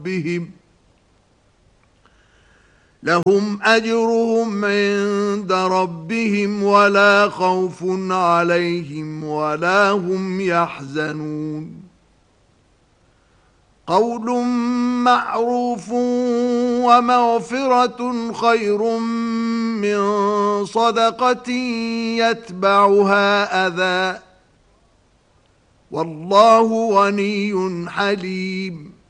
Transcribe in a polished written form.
ربهم لهم أجرهم عند ربهم ولا خوف عليهم ولا هم يحزنون قول معروف ومغفرة خير من صدقة يتبعها أذى والله غني حليم